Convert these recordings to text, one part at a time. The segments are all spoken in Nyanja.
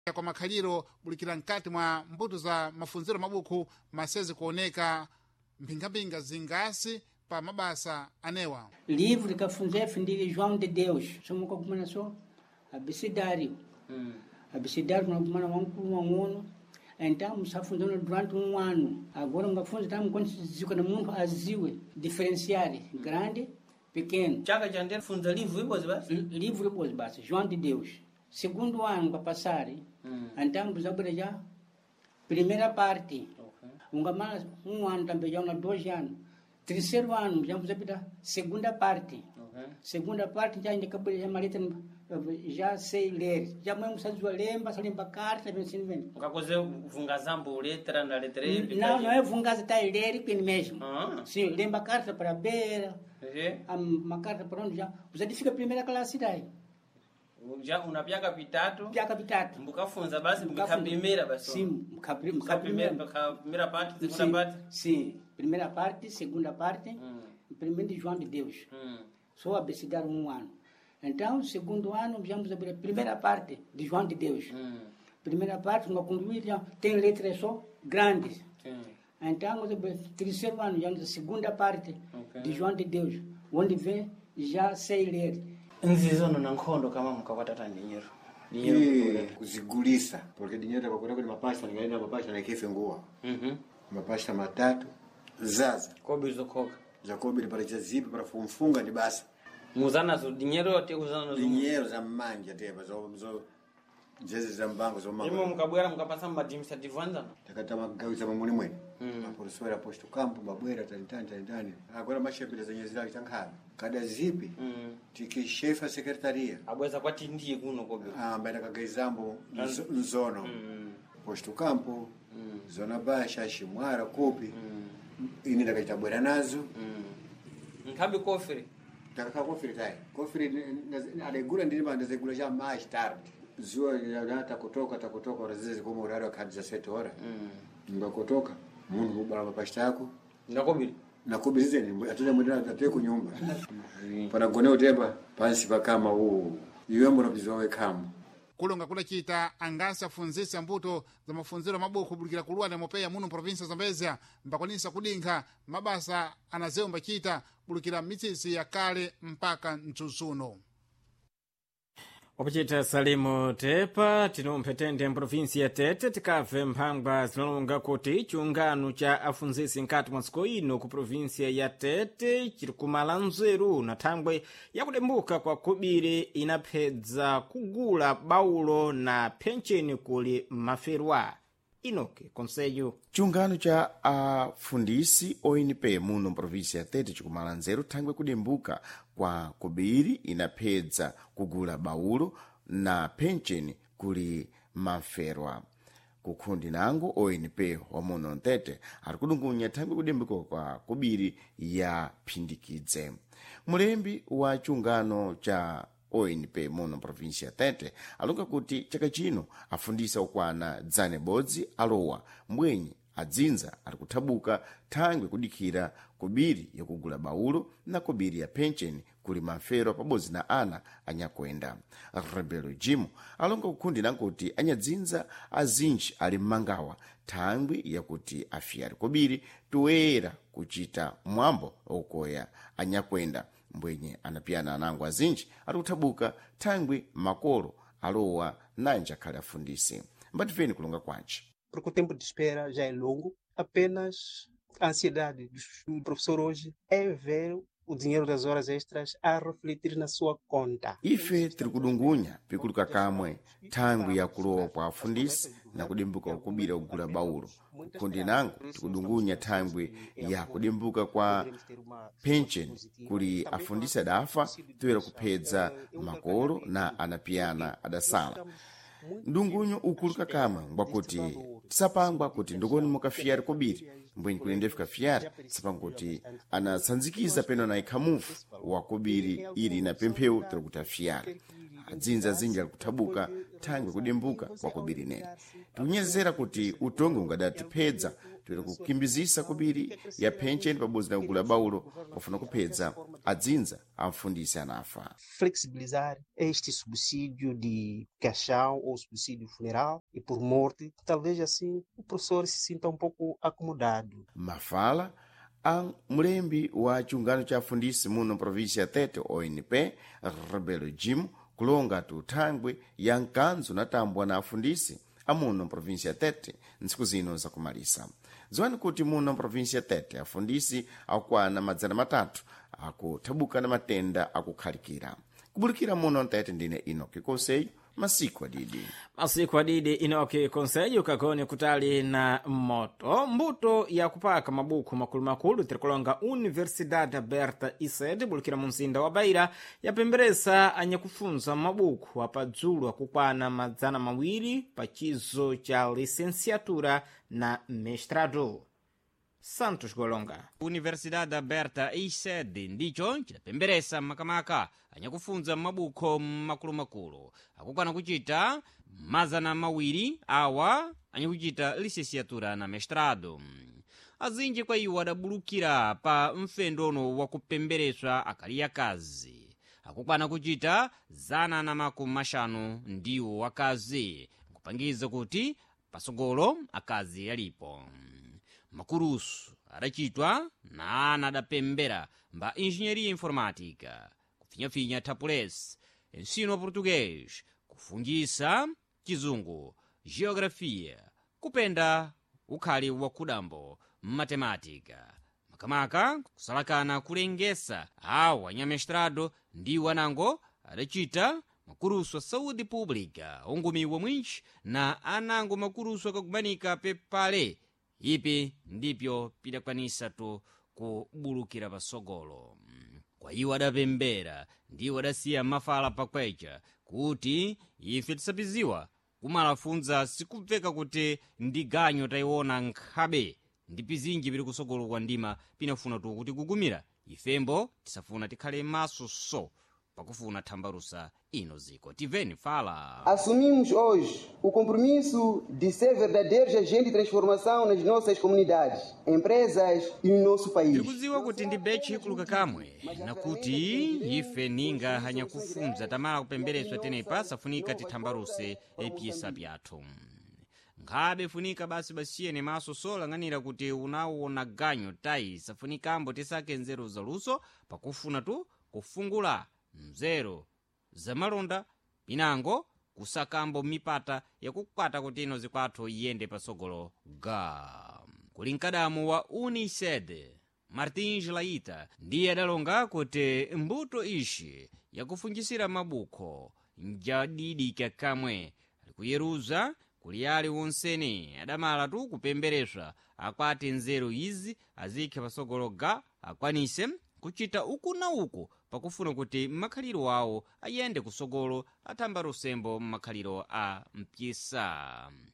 kwa makhaliro bulikira mkati mwa mbuto za mafunziro mabuku masezi kuoneka mphingamphinga zingasi pa mabasa anewa. Livro likafunzefe ndili João de Deus somuka kumana so abecedário abecedário kumana wankulu wang'ono então musafundando durante ano. Agora mukafunza tamu quando zikana munthu aziwe diferenciar grande pequeno. Chaka cha ndele funza livro ibozi basi. Livro ibozi basi João de Deus. Segundo ano para passar então musabura já primeira parte. Ungamala ano também já 2 anos. Terceiro ano já musabura segunda parte. Segunda parte já indica por maleta já sei ler. Já mesmo sabe lemba carta bem assim bem. Ukakoze vungazambo letra na letra Não é vungaza tá ler bem mesmo. Sim, lemba carta para beira. Uma carta para onde já. Você fica primeira classe daí. Já unapiaka pitatu. Piaka pitatu. Mbukafunza basi mbika primeira basi. Sim, primeira parte, segunda parte. Sim, primeira parte, segunda parte. Primeiro de João de Deus. Só abecedário ano. Então, segundo ano, vamos abrir a primeira parte de João de Deus. Primeira parte, uma concluída, tem letras só grandes. Então, vamos abrir terceiro ano, já a segunda parte de João de Deus, onde vem já sei ler. Nzizono na nkhondo kama mukapata dinheiro. Kuzigulisa, porque dinheiro takakura kwenye mapasta, ningaenda mapasta na kife nguo. Mapasta matatu, zaza. Kobi zokoka. Jacobi para jazipi para kumfunga ni basi. Muzana zo dinheiro ate kuzana zo. Dinheiro za manja teba zo jezi za mbango zo mbango. Imo mukabwera mukapasa madimisa divanza. Takata magawiza mamuni mwene. Apoliswera posto campo babwera tantani. Agora mashepita zenye zila tankhala. Kada zipi? Tikishefa secretaria. Abweza kwati ndiye kuno kobi. Mbenda kagaizambo nzono. Posto campo. Zona basha shimwara kopi. Ini ndakatabwera nazo. Nkabe kofiri. Takaka kofiri tai. Kofiri alegula ndilima ndazegula já mais tarde. Zua yanata kutoka razizi kama uraro kadi za 7 horas. Ngakotoka mundu mubala mapasta yako. Nakobiri. Nakobiri zeni atuje mwendana atate ku nyumba. Pana gone utemba pansi pakama huu. Iwembo nabizowe kama. Kulonga kula chita angasa funzisa mbuto za mafunziro mabuku bulikira kulwa na mopeya muno province za Zambezia mpakwanisa kudinga mabasa anazemba chita bulikira mitsisi ya kale mpaka mtsusuno. Wapuchita Salimu Tepa tinomphetende mprovinsi ya Tete tikave mphangwa zinalonga kuti chiungano cha afunzisi nkati mwa dziko ino ku provinsi ya Tete chiri kumala nzeru na thangwe yakudembuka kwa kobiri inaphedza kugula baulo na pencheni kuli maferwa inoke konseyo. Chiungano cha afundisi ONP muno mprovinsi ya Tete chikumala nzeru thangwe kudembuka kwa kobiri inaphedza kugula baulo na pencheni kuli maferwa. Kukhundi nango ONP wa muno Tete ari kudungunya thangwe kudembuka kwa kobiri ya phindikidze. Mulembi wa chiungano cha ONP muno provinsi ya Tete alonga kuti chaka chino afundisa ukwana dzane bodzi alowa mbwenyi adzinza ari kuthabuka thangwe kudikira kobiri yakugula baulo na kobiri ya pencheni kuli maferwa pabodzi na ana anyakwenda. Rebelo Jimo alonga kukhundi nankuti anyadzinza azinji ali mmangawa thangwe yakuti afiyari kobiri toera kuchita mwambo okoya anyakwenda mbwenye anapiyana anango azinji ari kuthabuka thangwe makolo alowa nanja khali afundisi. Mbatifeni kulonga kwanji. Porque o tempo de espera já é longo, apenas a ansiedade do professor hoje é ver o dinheiro das horas extras a refletir na sua conta. Ife tiri kudungunya pikuluka kamwe thangwe ya kulowa kwa afundisi na kudembuka kukubira kugula baulo. Kundi nango tikudungunya thangwe ya kudembuka kwa pension kuli afundisi adafa toera kuphedza makolo na anapiyana adasala. Ndungunyo ukuluka kama ngwakuti tisapangwa kuti ndokoni mukafiyari kobiri mbwenyi kulendefika fiyari tisapangwa kuti anatsanzikiza peno na ikhamufu wa kobiri ili na pempheu tiri kuti afiyari adzinza zinji ali kuthabuka thangwe kudimbuka kwa kobiri nene. Tikunyezera kuti utongi ungadatipedza tiri kukimbizisa kobiri ya pensheni pabodzi na kugula baulo pofuna kupedza adzinza a mfundisi anafa. Flexibilizar este subsídio de caixão ou subsídio funeral e por morte, talvez assim o professor se sinta um pouco acomodado. Mafala a mlembi wa chiungano cha afundisi muno província Tete ONP Rebelo Jim kulonga tuthangwe ya nkanzo natambwa na afundisi amuno província Tete ntsiku zino zakumalisa. Ziwani kuti muno província Tete afundisi akwana 300 akuthabuka na matenda akukhalikira. Kubulikira muno Tete ndine Enoki Konseyo masiku adidi Enoki Konseyo kagone kutali na moto mbuto ya kupaka mabuku makulu tirikulonga Universidade Aberta ISED bulikira munzinda wa Beira yapemberesa anyakufunza mabuku apadzulu akukwana 200 pachizo cha licenciatura na mestrado. Santos Golonga. Universidade Aberta ISED ndicho chidapemberesa makamaka anyakufunza mabuku makulu akukwana kuchita 200 awa anyakuchita licenciatura na mestrado. Azinji kwa iwo adabulukira pa mfendono wakupembereswa akali akazi akukwana kuchita 150 ndiwo wakazi kupangiza kuti pasogolo akazi yalipo. Makurusu adachitwa na ana adapembera mba engenharia informática, kufinyafinya tapulesi, ensino português, kufungisa chizungu, geografia, kupenda ukhali wa kudambo, matemática. Makamaka kusalakana kulengesa awa nyamestrado ndi wanango adachita makurusu a saúde pública, ongumiwa mwinchi na anango makurusu akakumanika pepale. Ipi ndipyo pidakwanisa tu kubulukira pasogolo. Kwa iwo adapembera ndiwo adasiya mafala pakwecha kuti ife tisapiziwa kumalafunza sikubveka kuti ndi ganyo tayiona nkhabe ndi pizinji pili kusogolo kwa ndima pinafuna tu kuti kugumira ifembo tisafuna tikhale maso so pakufuna thambarusa ino ziko. Tiveni fala. Assumimos hoje o compromisso de ser verdadeiros agentes de transformação nas nossas comunidades, empresas e no nosso país. Tikuziwa kuti ndi bechi ikuluka kamwe na kuti ife ninga hanya kufunza tamala kupembereswa tenepa safunika tithambaruse epiyesa pyathu. Nkhabe funika basiyene maso sola ng'anira kuti unawona ganyo tayi safunika ambo tisake nzeru zaluso pakufuna tu kufungula mzero zamalonda pinango kusakambo mipata yakukwata kuti ino zikwathu iyende pasogolo ga. Kuli mkadamu wa UNICED Martins Laita ndiye adalonga kuti mbuto ishi yakufunjisira mabuko njadidika kamwe alikuyeruza kuli ali wonsene adamala tu kupembereswa akwati nzeru izi azikhe pasogolo ga akwanise kuchita uku na uku pakufuna kuti makhaliro awo ayende kusogolo athambarusembo makhaliro a mpisa.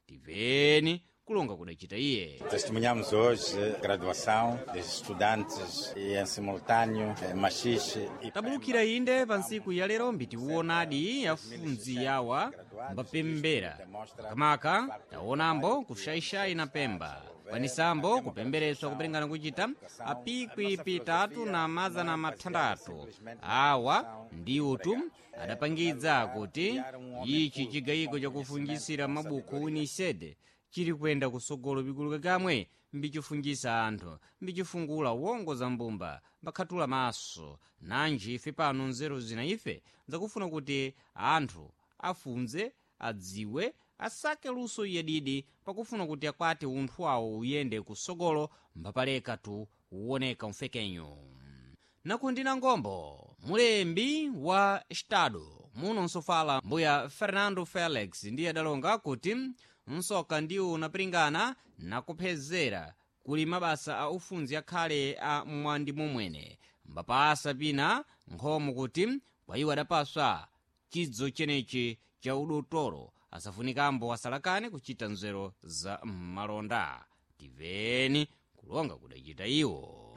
Tiveni kulonga kudachita iye. Testemunhamos hoje a graduação dos estudantes e em simultâneo machixe. Tabulukira inde pansiku ya lero mbitiwonadi afunzi yawa mbapembera kamaka taonambo kushaishai na pemba panisambo kupembereswa kupelengana kuchita apikwi pitatu na maza na mathandatu awa ndiwotu adapangidza kuti ichi chigayiko chakufunjisira mabuku UNICED chiri kwenda kusogolo bikuluka kamwe mbichifungisa anthu mbichifungula wongo za mbumba mbakhatula maso nanji ife pano nzeru zina ife zakufuna kuti anthu afunze adziwe asake luso yedidi pakufuna kuti akwate unthu wawo uyende kusogolo mbapaleka tu uwoneka mfekenyo. Nakundina ngombo mulembi wa Estado muno nsofala mbuya Fernando Felix ndiye adalonga kuti msoka ndiwo unapringana na kuphezera kuli mabasa a ufunzi akhale a mwandi momwene mbapasa pina nkhomo kuti kwa iwo adapaswa chidzo chenechi cha udotoro asafunikambo asalakane kuchita nzero za malonda. Tiveni kulonga kudachita iwo.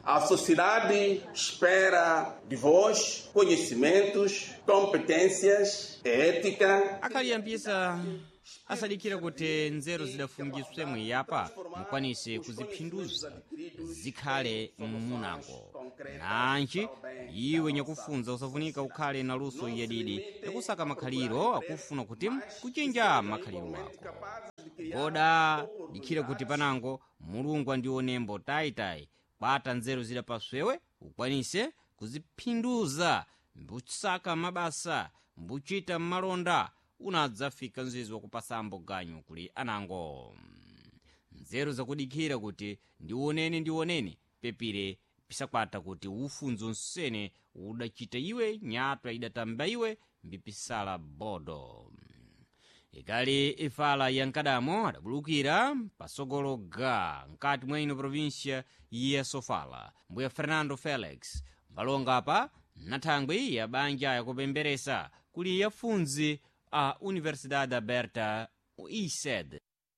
A sociedade espera de vós conhecimentos, competências, ética. akaliyambisa asadikira kuti nzeru zidafungiswe mwiyapa mukwanise kuziphinduza zikhale munango nanji iwe nyakufunza usavunika ukhale na luso yadidi yakusaka makhaliro akufuna kuti kuchinja makhaliro wako boda dikira kuti panango mulungu andionembo tayitai kwata nzeru zidapaswewe ukwanise kuziphinduza mbutsaka mabasa mbuchita malonda unadzafika nzizi wakupasambo ganyu kuli anango nzeru zakudikira kuti ndioneni pepire pisakwata kuti ufunzo nsene udachita iwe nyatwa idatamba iwe mbipisala bodo ikali ifala ya nkadamo adabulukira pasogologa nkati mwa ino provincia ya Sofala mbuya Fernando Felix mbalonga apa nathangwi ya banja yakupemberesa kuli yafunzi a Universidade Aberta ISED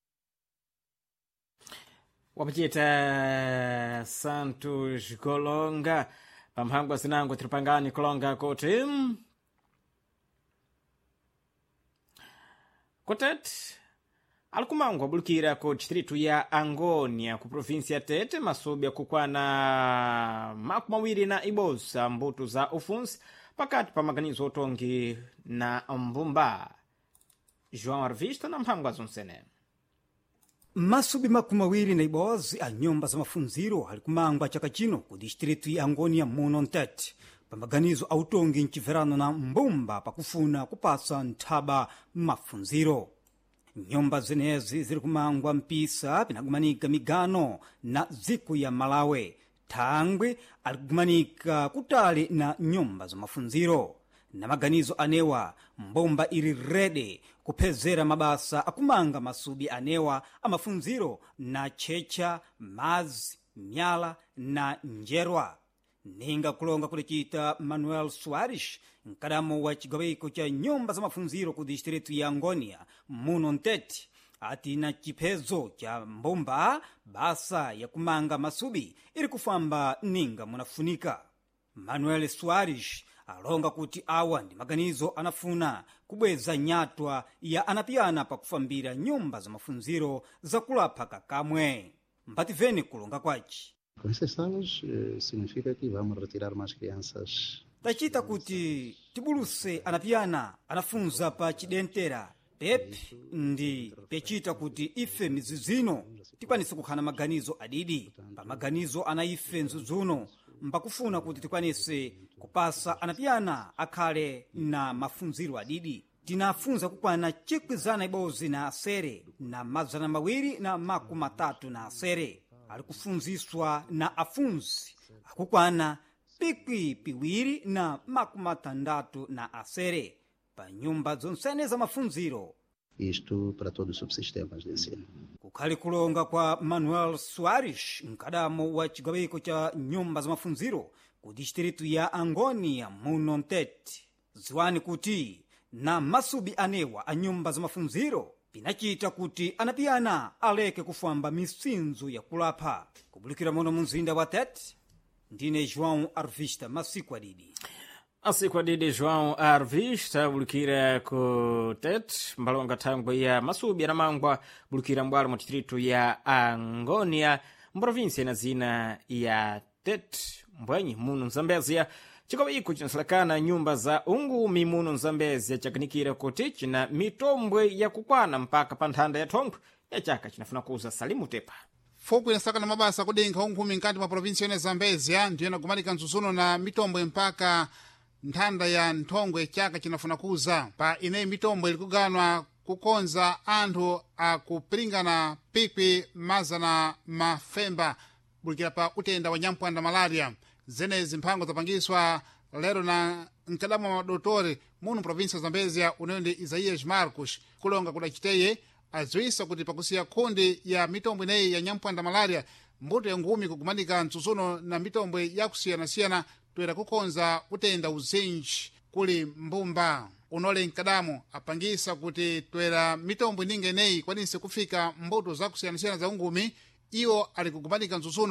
wapachita Santos Golonga pamphangwa zinango tripangani kulonga kuti Kotet alikumangwa bulukira ku distritu ya Angonia ku província Tete masubi akukwana makumawiri na ibosa mbuto za ufunzi pakati pa maganizo otongi na mbumba João Arvista na mphangwa zonsene masubi makumawiri na ibozi a nyumba za mafunziro alikumangwa chaka chino ku distritu ya Angonia muno Ntete pamaganizo autongi mchiverano na mbumba pakufuna kupasa nthaba mafunziro nyumba zenezi ziri kumangwa mpisa pinagumanika migano na ziku ya Malawi thangwe alikumanika kutali na nyumba za mafunziro na maganizo anewa mbumba ili rede kupezera mabasa akumanga masubi anewa amafunziro na checha mazi myala na njerwa ninga kulonga kulichita Manuel Soares nkadamo wa chigawiko cha nyumba za mafunziro ku distritu ya Angonia muno Ntete ati na chipezo cha mbumba basa ya kumanga masubi ili kufamba ninga munafunika Manuel Soares alonga kuti awa ndi maganizo anafuna kubweza nyatwa ya anapiana pa kufambira nyumba za mafunziro za kulapha kakamwe mpativeni kulonga kwachi. Com essas salas, significa que vamos retirar mais crianças. Tachita kuti tibuluse anapiana anafunza pa chidentera pepi ndi pechita kuti ife mizizino tikwanise kukhana maganizo adidi pa maganizo ana ife nzuzuno mbakufuna kuti tikwanise kupasa anapiana akhale na mafunziro adidi tinafunza kukwana chikwizana ibozi na asere na mazana mawiri na makumatatu na asere alikufunziswa na afunzi akukwana pikwi piwiri na makumatandatu na asere pa nyumba zonsene za mafunziro isto para todos os subsistemas de ensino. Kukhali kulonga kwa Manuel Soares nkadamo wa chigawiko cha nyumba za mafunziro ku distritu ya Angonia muno Ntete ziwani kuti na masubi anewa a nyumba za mafunziro pinachita kuti anapiana aleke kufamba misinzo ya kulapha kubulukira muno mumzinda wa Tete ndine João Arvista masiku adidi asiku adidi João Arvista bulukira ku Tete mbalonga thangwe ya masubi anamangwa bulukira mbwalo mu distritu ya Angonia mprovinsia na zina ya Tete mbwenyi muno Zambezia chikawiko chinasalakana nyumba za ungumi muno Zambezia chakanikira kuti china mitombwe ya kukwana mpaka pa nthanda ya thongwe ya chaka chinafuna kuuza Salimu Tepa fuku inasakana mabasa kudenga ungumi nkati mwa provinsia ya Zambezia ndiyo inakumalika nsusuno na mitombwe mpaka nthanda ya nthongwe chaka chinafuna kuuza pa ineyi mitombwe ilikuganwa kukonza anthu akupilingana pikwi mazana mafemba bulikira pa utenda wa nyampwanda malaria zenezi mphango zapangiswa lero na mkadamu wa madotori muno provinsia Zambezia uneyo ndi Isaias Marcos kulonga kudachiteye aziwisa kuti pakusiya kundi ya mitombwe ineyi ya nyampwanda malaria mbuto ya ngumi kukumanika nsusuno na mitombwe yakusiyanasiyana toera kukonza utenda uzinji kuli mbumba unole mkadamu apangisa kuti toera mitombwe ninga ineyi kwanise kufika mbuto zakusiyanasiyana za ungumi iwo ali kukumanika nsusuno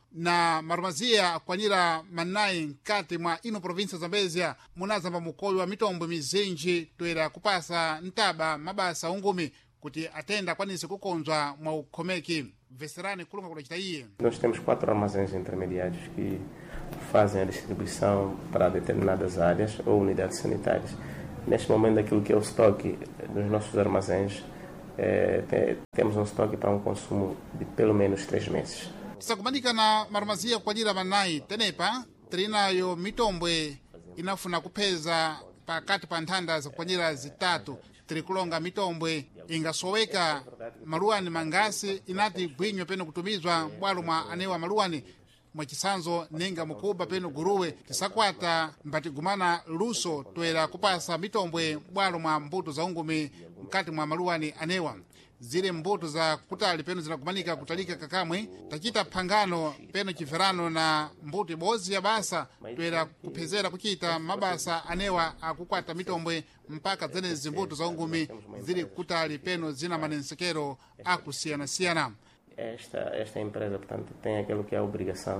na marumazia akwanira manayi mkati mwa ino provinsia zambezia munazamba mukoyo wa mitombo mizinji toera kupasa ntaba mabasa ungumi kuti atenda akwanise kukonzwa mwa ukhomeki. Veserani kulunga kudacita iye. Nós temos 4 armazéns intermediários que fazem a distribuição para determinadas áreas ou unidades sanitárias. Neste momento, aquilo que é o estoque dos nossos armazéns, temos um estoque para um consumo de pelo menos 3 meses. Tisakumanika na marumazia kwanira manayi tenepa tilinayo mitombwe inafuna kupeza pakati pa nthanda zakwanira zitatu tiri kulonga mitombwe ingasoweka maluwani mangasi inati bwinyo peno kutumizwa bwalo mwa anewa maluwani mwachisanzo ninga mukuba peno guruwe tisakwata mbatigumana luso toera kupasa mitombwe bwalo mwa mbuto za ungumi mkati mwa maluwani anewa. Zile mbuto za kutali peno zinakumanika kutalika kakamwe tachita phangano peno chiferano na mbuto ibozi ya basa toera kuphezera kuchita mabasa anewa akukwata mitombwe mpaka zenezi mbuto za ungumi zili kutali peno zina manensekero akusiyana-siyana. Esta empresa, portanto, tem aquilo que é a obrigação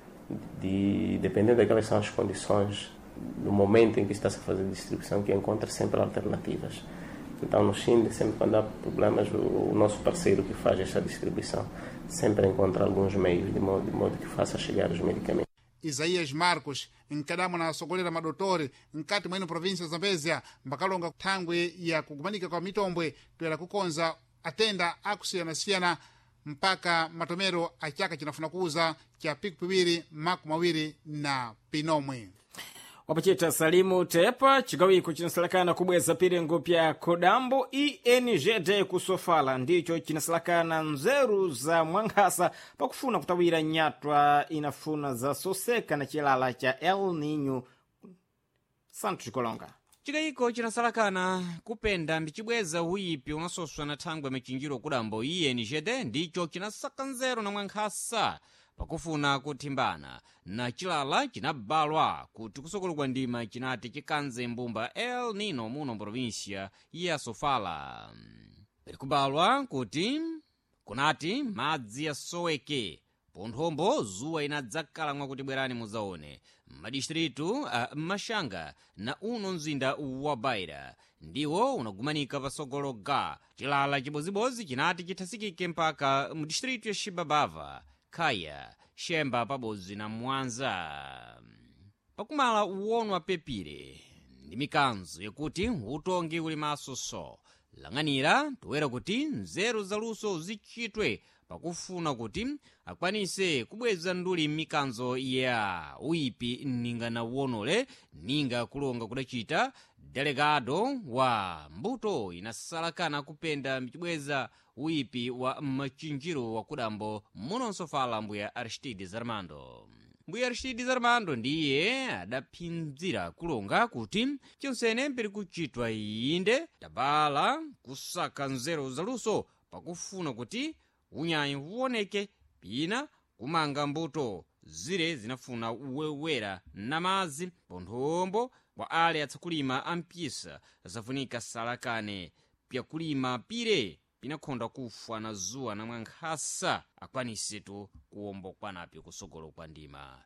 de, dependendo daquelas são as condições, no momento em que está-se a fazer distribuição, que encontra sempre alternativas. Então, no Chile, sempre quando há problemas, o nosso parceiro que faz esta distribuição sempre encontra alguns meios de modo que faça chegar os medicamentos. Isaías Marcos nkadamo na sogolera madotori nkati mwenu provinsia Zambezia mbakalonga thangwe ya kugumanika kwa mitombwe toera kukonza atenda akusiyana-siyana mpaka matomero a chaka chinafuna kuuza cha piku piwiri maku mawiri na pinomwe. Wapachita Salimu Tepa chigawiko chinasalakana kubweza pirengo pya Kodambo INGD kusofala ndicho chinasalakana nzeru za mwanghasa pakufuna kutawira nyatwa inafuna za soseka na chilala cha El Niño. Santo Chikolonga. Chigawiko chinasalakana kupenda ndichibweza uyipi unasoswa na thangwe mechinjiro Kodambo INGD ndicho chinasaka nzeru na mwanghasa pakufuna kuthimbana na chilala chinabalwa kuti kusokolokwa ndima chinati chikanze mbumba El Niño muno provinsia ya Sofala. Perikubalwa kuti kunati madzi yasoweke ponthombo zuwa inadzakala mwakuti bwerani muzaone madistritu Mashanga na uno mzinda wa Beira ndiwo unagumanika pasogologa chilala chibozibozi chinati chithasikike mpaka mu distritu ya Shibabava, Kaya, Shemba pabodzi na Mwanza. Pakumala uwonwa pepire ndi mikanzo yakuti utongi uli masoso lang'anira toera kuti nzeru zaluso zichitwe pakufuna kuti akwanise kubweza nduli mikanzo ya uyipi ninga na uwonole ninga kulonga kudachita delegado wa mbuto inasalakana kupenda mchibweza uyipi wa machinjiro wa Kodambo muno Sofala mbuya Aristides Armando. Mbuya Aristides Armando ndiye adaphinzira kulonga kuti chonsene mpiri kuchitwa inde tabala kusaka nzeru zaluso pakufuna kuti unyanyi uwoneke pina kumanga mbuto zire zinafuna uwewera na mazi ponthombo kwa ale atsakulima ampisa zafunika salakane pya kulima pire pinakhonda kufa na zuwa na mwankhasa akwanisetu kuwombokwanapyo kusogolo kwa ndima.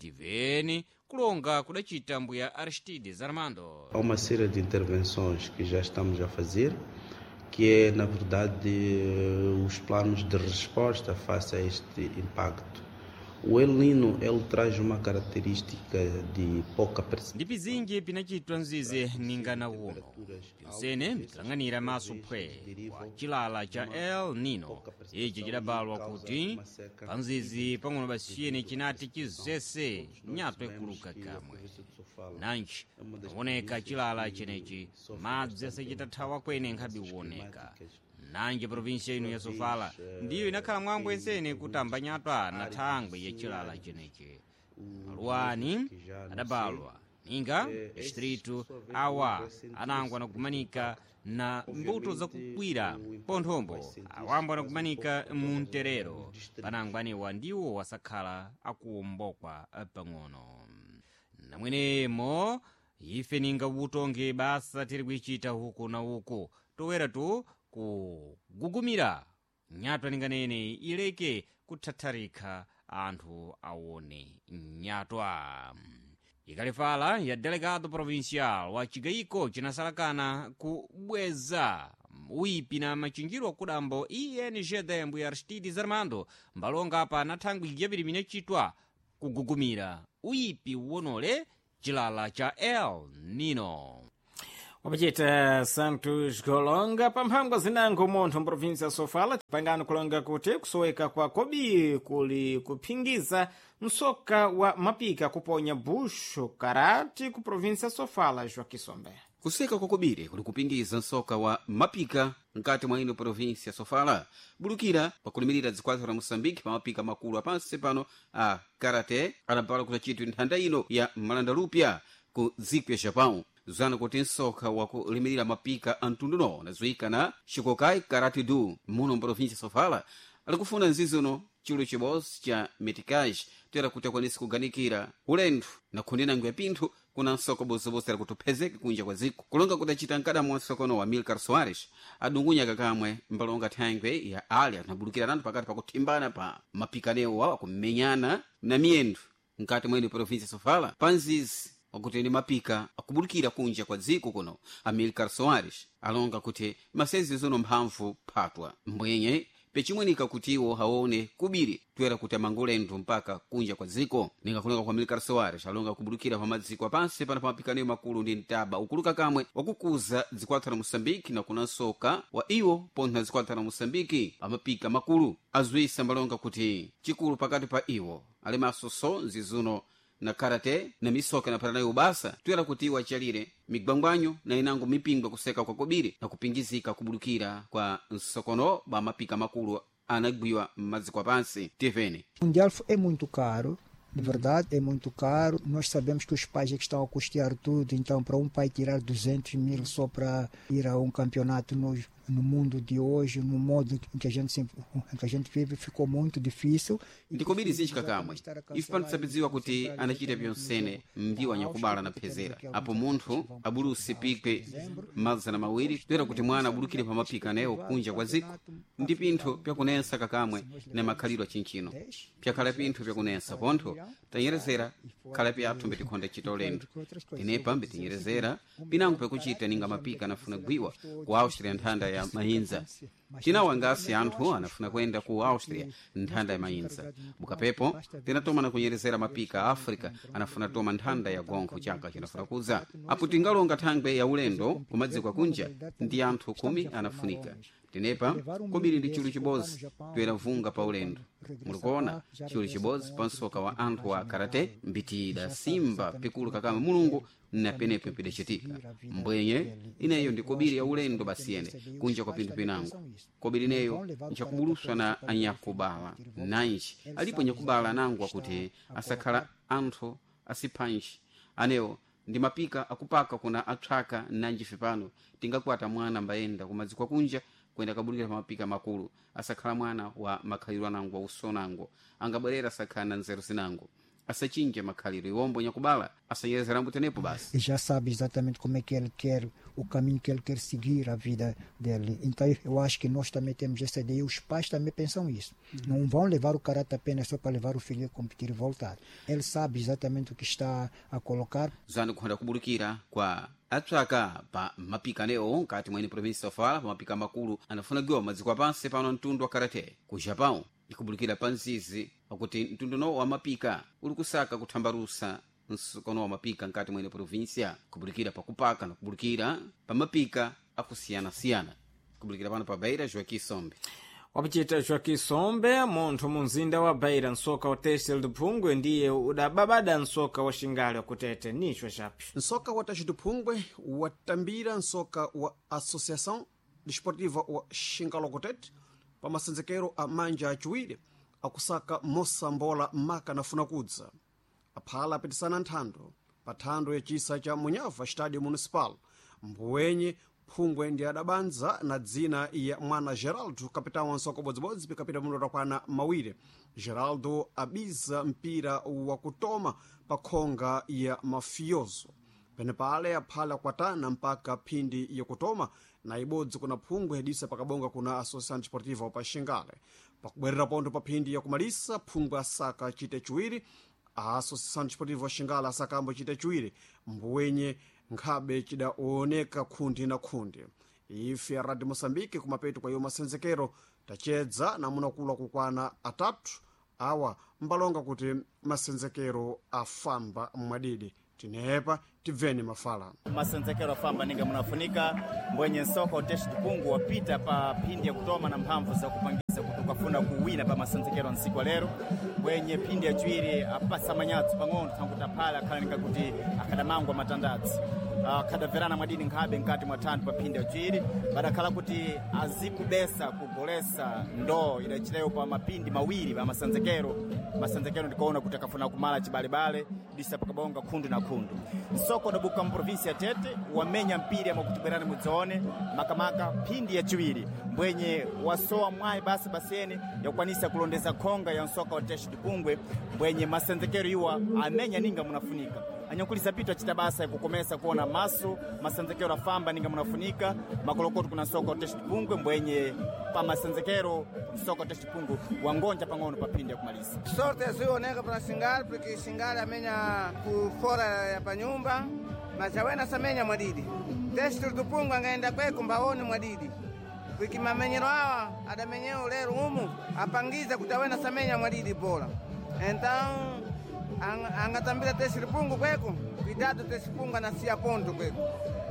Tiveni kulonga kudachita mbuya Aristides Armando. Há uma série de intervenções que já estamos a fazer, que é, na verdade, os planos de resposta face a este impacto. O El Niño, ele traz uma característica de pouca pressão. Ndipizingi pinachitwa nzize ninga na uno pyonsene mtilang'anira maso phwe kwa chilala cha El Niño ichi chidabalwa kuti panzizi pang'ono basiyene chinati chizese nyato ikuluka kamwe nanchi paoneka chilala chenechi madzi asachitathawa kwene nkhabi uwoneka nanji provinsia ino ya Sofala ndiyo inakhala mwambo ensene kutamba nyatwa na thangwe ya chilala chenechi. Maluwani adabalwa ninga distritu awa anangwa na kumanika na mbuto za kukwira ponthombo awambo na kumanika munterero panangwaniwa ndiwo wasakhala akuwombokwa pang'ono. Namwenemo ife ninga utongi basa tiri kuichita huku na huku towera tu kugugumira nyatwa ninganene ileke kuthatharika anthu aone nyatwa. Ikalifala ya delegado provincial wa chigaiko chinasalakana kubweza uipi na machinjiro kudambo INGD mbuya Aristides Armando mbalonga pa na thangwi yaviri minachitwa kugugumira uipi uwonole chilala cha El Nino. wapachita Santos Golonga pamphangwa zinango montho mprovinsi ya Sofala pangano kulonga kuti kusoweka kwa kobi kuli kuphingiza msoka wa mapika kuponya busho karati ku provinsi ya Sofala. Joaquim Sombe. kuseka kwa kobiri kuli kupingiza msoka wa mapika nkati mwa ino provinsi ya Sofala bulukira pakulimirira zikwatso la Moçambique pa mapika makulu apansi pano a karate anapala kutachitwa nthanda ino ya malandalupya ku dziko ya Japão zana kuti msoka wa kulimirira mapika antunduno nazoyikana Shikokai Karate Do muno mprovinsi ya Sofala alikufuna nzizono chilo chibosi cha metikaj toera kuti akwanisi kuganikira ulendo na khundinango ya pinthu kuna msoko bozobosi ali kutupezeka kunja kwa ziko kulonga kuti achita mkadamu wa msokono wa Amilcar Soares adungunya kakamwe mbalonga thangwe ya ali anabulukira nandu pakati pakuthimbana pa mapikaneo wawa kumenyana na miyendo nkati mwene provinsi ya Sofala panzizi wakuti ni mapika akubulukira kunja kwa dziko kuno. Amilcar Soares alonga kuti masezi zono mphamvu phatwa mbwenye pechimwenika kuti iwo haone kubiri toera kuti amangolendo mpaka kunja kwa dziko ningakulonga kwa Amilcar Soares alonga kubulukira pa madziko apansi pana pamapikaneo makulu ndi mtaba ukuluka kamwe wakukuza zikwatso la Moçambique na kuna soka wa iwo pontha zikwatso la Moçambique amapika makulu azwisa mbalonga kuti chikulu pakati pa iwo ali masoso nzizuno na karate na misoka na paranayo ubasa toera kuti iwo achalire migwangwanyo na inango mipingwa kuseka kwa kobiri na kupingizika kubulukira kwa nsokono ba mapika makulu anagwiwa mmadziko apansi. TVN. O mundial é muito caro, de verdade é muito caro. Nós sabemos que os pais é que estão a custear tudo, então para um pai tirar 200 mil só para ir a campeonato no mundo de hoje, no modo em que a gente vive, ficou muito difícil. Ndikobiri zinchika kamwe ife panosapidziwa kuti anachita pyonsene mbiwa nyakubala na phezera apo munthu abulusi pikwe mazana mawiri toera kuti mwana abulukire pa mapika nayo kunja kwa ziko ndi pinthu pyakunensa kakamwe na makhalidwe achinchino pyakhala pinthu pyakunensa pontho tanyerezera khala pyathu mbetikhonda chita ulendo tinepa mbetinyerezera pinango pyakuchita ninga mapika anafuna gwiwa ku Austria nthanda ya Mainza tinawangasi anthu anafuna kwenda ku Austria nthanda ya Mainza bukapepo tinatoma na kunyerezera mapika a Africa anafuna toma nthanda ya gonkho chaka chinafuna kuza apo tingalonga thangwe ya ulendo kumadziko kunja ndi anthu 10 anafunika tinepa kobiri ndi chulu chibozi toera vunga pa ulendo mulikuona chulu chibozi pansoka wa anthu wa karate mbitida simba pikulu kakama mulungu na penepe pidachitika mbwenye ineyo ndi kobiri ya ulendo basiyene kunja kwa pinthu pinango kobiri neyo nchakubuluswa na anyakubala nanji alipo nyakubala anangwa kuti asakhala anthu asiphanji anewo ndi mapika akupaka kuna atraka nanji fipano tingakwata mwana mbayenda kumadziko kunja kwenda kabulukira pa mapika makulu asakhala mwana wa makhaliro anango wa usonango angabwerera asakhala na nzeru zinango asachinje makhaliro iwombo nyakubala asanyerezera mbutenepo basi. E já sabe exatamente como é que ele quer, o caminho que ele quer seguir a vida dele. Então eu acho que nós também temos essa ideia, os pais também pensam isso. Não vão levar o karate apenas só para levar o filho a competir e voltar. Ele sabe exatamente o que está a colocar. Zanu kuhanda kubulukira kwa atsaka pa mapika neo nkati mwene provinsi Sofala pa mapika makulu anafuna gwa madziko apansi pano mtundu wa karate ku Japão ikubulukira panzizi akuti mtunduno wa mapika uli kusaka kuthambarusa msokono wa mapika nkati mwene provinsia kubulukira pakupaka na kubulukira pa mapika akusiyana-siyana kubulukira pano pa Beira. Joaquim Sombe. wapachita Joaquim Sombe munthu munzinda wa Beira nsoka wa Textil de Phungwe ndiye udababada nsoka wa Xingale wa kutete nicho chapi nsoka wa Textil de Phungwe watambira nsoka wa Associação Desportiva wa Xingale wa kutete pa masenzekero a manja achiwiri akusaka mosambola maka nafuna kudza aphala apitisana nthando pa thando ya chisa cha Munyava Stadio Municipal mbwenye Phungwe ndi adabanza na dzina ya mwana Geraldo kapitão wa nsoka bodzibodzi pikapita muno takwana mawire. Geraldo abiza mpira wa kutoma pa khonga ya mafioso penepale aphala kwatana mpaka phindi ya kutoma na ibodzi kuna Phungwe hedisa pakabonga kuna Associação Desportiva pa Xingale pakubwerera pontho pa mphindi yakumalisa phungwe asaka chite chiwiri, a associação desportiva xingale asakambo chite chiwiri, mbwenye nkhabe cidaoneka khundi na khundi. Ife a Radio Moçambique kumapeto kwa iyo masenzekero tacedza namunakula kukwana atatu awa mbalonga kuti masenzekero afamba mwadidi. Tinepa tiveni mafala masenzekero afamba ninga munafunika mbwenye nsoko uteshi tipungu wapita pa pindi ya kutoma na mphamvu za kupangiza kutukafuna kuwina pa masenzekero nsiku wa lero mbwenye pindi ya chiwiri apasa manyatsu pang'ono tanguta pala akhalanika kuti akadamangwa matandatsi akadaverana mwadini nkhabe nkati mwa thandu pa pindi ya chiwiri badakhala kuti azikubesa kugolesa ndoo idachitayo pa mapindi mawiri pa masenzekero ndikaona kuti akafuna kumala chibalebale disa pakabonga khundu na khundu. Nsoko dabuka mprovinsi ya Tete wamenya mpiri ama kutibwerani mudzone makamaka pindi ya chiwiri mbwenye wasowa mwayi basi basene yakwanisa kulondeza khonga ya nsoka wa Teshi Dipungwe mbwenye masenzekero iwa amenya ninga munafunika anyakulisa pitu achita basa kukomesa kuona maso masenzekero afamba ninga munafunika makolokotu kuna nsoka wa Teshi Dipungwe mbwenye pa masenzekero nsoka wa Teshi Dipungwe wangonja pang'ono pa pindi ya kumalisa. Sorte zioneka para Xingale porque Xingale amenya kufora ya panyumba machawena samenya mwadidi. Teshi Dipungwe angaenda kweko mbaoni mwadidi. Porque mamenyero hawa adamenyeo lero umu apangiza kutawena samenya mwadidi bora. Então angatambira Teshi Dipungwe kweko cuidado Teshi Dipungwe anasia ponto kweko.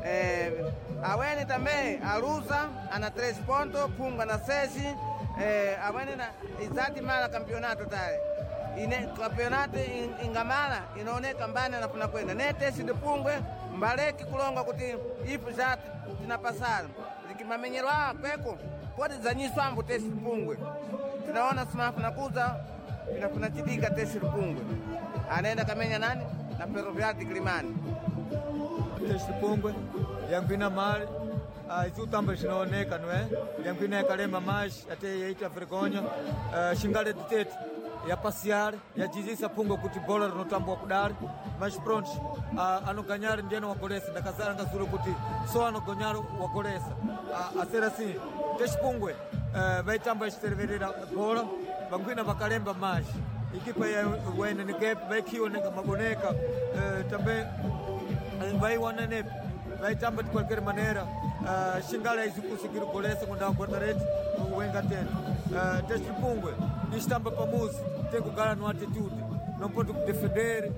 Awene tambe alusa ana 3 pontos, Pungwe na 6. Awene na izati mara campeonato tale. Ine campeonato ingamala inaoneka mbani anafuna kwenda. Ne Teshi Dipungwe mbaleki kulonga kuti ifu zati tinapasala. Zikimamenyero kweko podi zanyiswa ambu Teshi Dipungwe. Tunaona sima kuza inafuna chidika Teshi Dipungwe. Anaenda kamenya nani? Na Ferroviário Kilimani. Teshi Dipungwe yankwina mali izutamba zinaoneka nwe yankwina yakalema maji ate yaita vergonha Xingale de Tete ya passear ya jizisa Pungwe kuti bola rinotambwa kudali mas pronto anoganyari ndiye wagolesa ndakazara ngazuru kuti so anoganyari wagolesa asera assim Teshi Dipungwe vaitamba ichiterverera bola vankwina vakalemba maji ikipa ya wene nigep vaikioneka maboneka tambe vaiwana nepi vaitamba de qualquer maneira Xingale izikusikira golesa quando a guardarete wenga tena Teshi Dipungwe istamba para música tem que ganhar no atitude não pode defender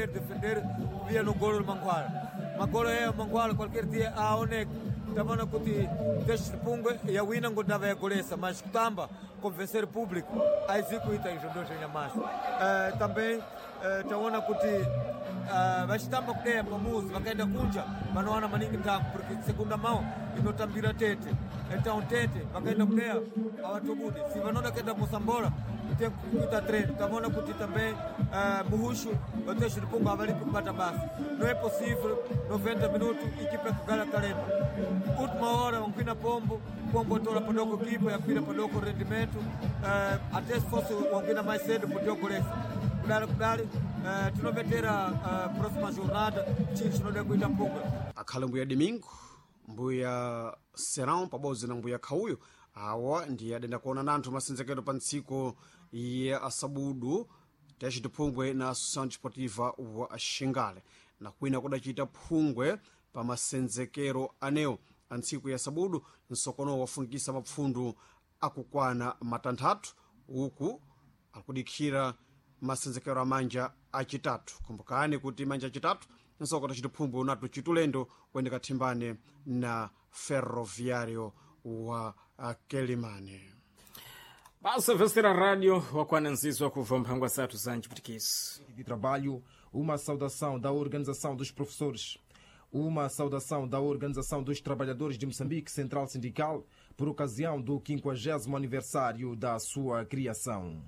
via no golo do Manguala é Manguala qualquer dia a onek tamana kuti Teshi Dipungwe ya wina ngondava ya golesa mas kutamba convencer público a executa ijondosha nyamasa também taona kuti vachitamba kudeya pamuzi vakaenda kunja vanowana maningi ntangu porque segunda mão inotambira Tete então Tete vakaenda kudeya avatobudi si vanoda kuenda Moçambola tem kuita treino tamona kuti também muhushu wa Teshi Dipungwe avalipi kupata basi não é possível 90 minutos ikipa kugala kalema última hora wankwina pombo tola padoko kipa yakwina padoko rendimento até se fosse wankwina mais cedo podia golesa kudali tinovetera próxima jornada chini chinoda kuita Pungwe akhala mbuya domingo mbuya serão pabodzi na mbuya khauyo awa ndiye adenda kuona nanthu masenzekero pa ntsiku ya asabudu Teshi Dipungwe na Associação Desportiva wa Xingale na kwina kudachita Pungwe pa masenzekero aneo a ntsiku ya sabudu nsokono wafungisa mapfundu akukwana matanthatu uku akudikira masenzekero amanja achitatu kumbukani kuti manja achitatu nsoko Teshi Dipungwe unatu chitulendo kuendeka thimbane na Ferroviário wa Kilimani. Basa Vestera Rádio wakwana nzizwa kuva mphangwa satu zanji putikisi de trabalho, uma saudação da Organização dos Professores, uma saudação da Organização dos Trabalhadores de Moçambique Central Sindical por ocasião do 50º aniversário da sua criação.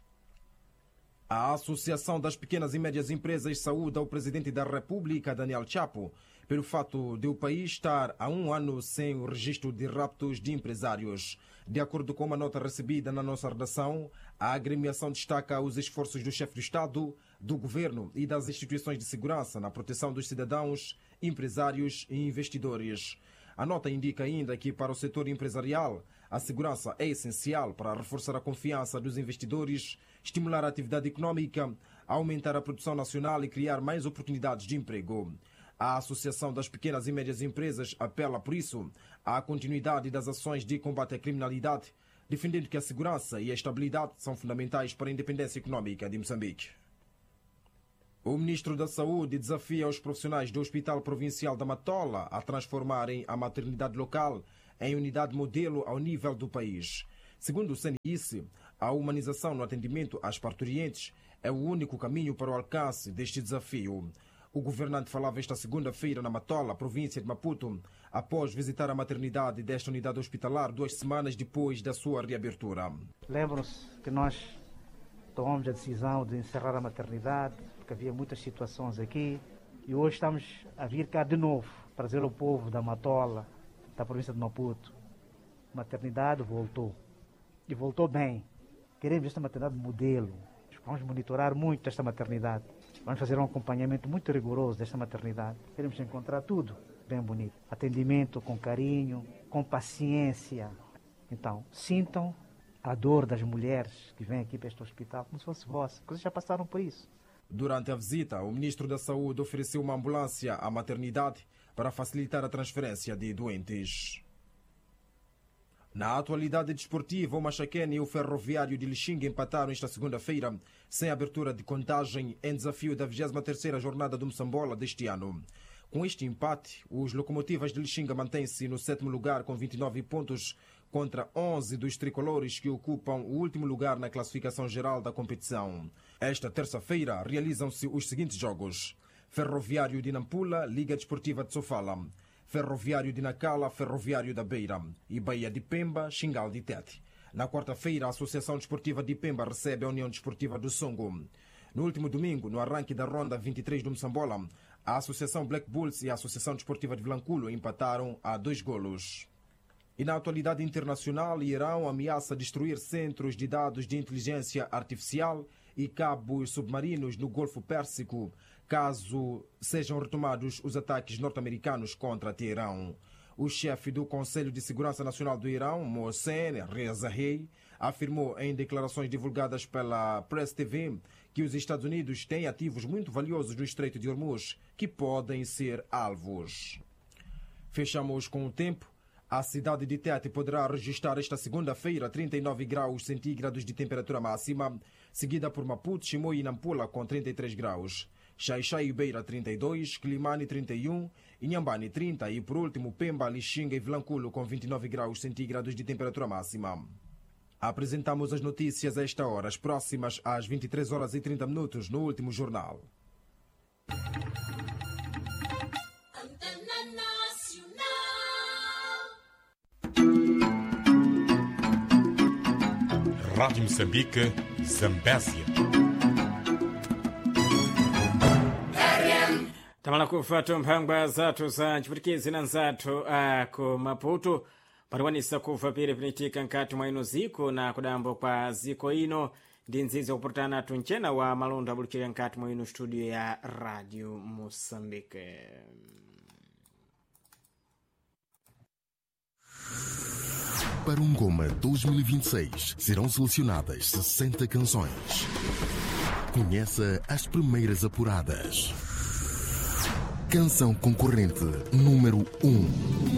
A Associação das Pequenas e Médias Empresas saúda o Presidente da República, Daniel Chapo, pelo fato de o país estar há um ano sem o registro de raptos de empresários. De acordo com uma nota recebida na nossa redação, a agremiação destaca os esforços do chefe do Estado, do Governo e das instituições de segurança na proteção dos cidadãos, empresários e investidores. A nota indica ainda que, para o setor empresarial, A segurança é essencial para reforçar a confiança dos investidores, estimular a atividade econômica, aumentar a produção nacional e criar mais oportunidades de emprego. A Associação das Pequenas e Médias Empresas apela, por isso, à continuidade das ações de combate à criminalidade, defendendo que a segurança e a estabilidade são fundamentais para a independência econômica de Moçambique. O Ministro da Saúde desafia os profissionais do Hospital Provincial da Matola a transformarem a maternidade local em unidade modelo ao nível do país. Segundo o CNIS, a humanização no atendimento às parturientes é o único caminho para o alcance deste desafio. O governante falava esta segunda-feira na Matola, província de Maputo, após visitar a maternidade desta unidade hospitalar 2 semanas depois da sua reabertura. Lembram-se que nós tomamos a decisão de encerrar a maternidade, porque havia muitas situações aqui, e hoje estamos a vir cá de novo, trazer o povo da Matola, da província de Maputo. A maternidade voltou, e voltou bem. Queremos esta maternidade modelo. Vamos monitorar muito esta maternidade. Vamos fazer um acompanhamento muito rigoroso desta maternidade. Queremos encontrar tudo bem bonito. Atendimento com carinho, com paciência. Então, sintam a dor das mulheres que vêm aqui para este hospital como se fosse vossa, porque vocês já passaram por isso. Durante a visita, o Ministro da Saúde ofereceu uma ambulância à maternidade para facilitar a transferência de doentes. Na atualidade desportiva, o Machaquene e o Ferroviário de Lixinga empataram esta segunda-feira, sem abertura de contagem, em desafio da 23ª jornada do Moçambola deste ano. Com este empate, os Locomotivas de Lixinga mantêm-se no 7º lugar com 29 pontos, contra 11 dos tricolores que ocupam o último lugar na classificação geral da competição. Esta terça-feira realizam-se os seguintes jogos: Ferroviário de Nampula, Liga Desportiva de Sofala; Ferroviário de Nacala, Ferroviário da Beira; e Bahia de Pemba, Xingal de Tete. Na quarta-feira, a Associação Desportiva de Pemba recebe a União Desportiva do Songo. No último domingo, no arranque da Ronda 23 do Moçambola, a Associação Black Bulls e a Associação Desportiva de Vilanculo empataram a 2 golos. E na atualidade internacional, Irão ameaça destruir centros de dados de inteligência artificial e cabos submarinos no Golfo Pérsico, caso sejam retomados os ataques norte-americanos contra Teherão. O chefe do Conselho de Segurança Nacional do Irão, Mohsen Rezahei, afirmou em declarações divulgadas pela Press TV que os Estados Unidos têm ativos muito valiosos no Estreito de Hormuz que podem ser alvos. Fechamos com o tempo. A cidade de Tete poderá registrar esta segunda-feira 39 graus centígrados de temperatura máxima, seguida por Maputo, Chimoio e Nampula com 33 graus. Xai-Xai e Beira 32, Climane 31, Inhambane 30 e por último Pemba, Lixinga e Vilanculo com 29 graus centígrados de temperatura máxima. Apresentamos as notícias a esta hora, as próximas às 23 horas e 30 minutos no último jornal. Rádio Moçambique, Zambésia. Tamala kufuata mphangwa zathu za chipwitikizi na nzathu ku Maputo paliwanisa kuva pire pinitika nkati mwa ino ziko na kudambo kwa ziko ino ndi nzizi wakupurutana tunchena wa malonda abulukire nkati mwa ino studio ya Radio Moçambique. Para um Goma 2026 serão selecionadas 60 canções. Conheça as primeiras apuradas. Canção concorrente número 1.